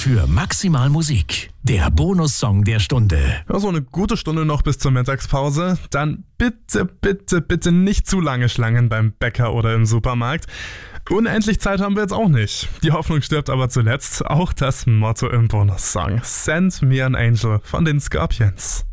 für Maximal Musik. Der Bonussong der Stunde. Ja, so eine gute Stunde noch bis zur Mittagspause. Dann bitte, bitte, bitte nicht zu lange Schlangen beim Bäcker oder im Supermarkt. Unendlich Zeit haben wir jetzt auch nicht. Die Hoffnung stirbt aber zuletzt. Auch das Motto im Bonussong. Send me an angel von den Scorpions.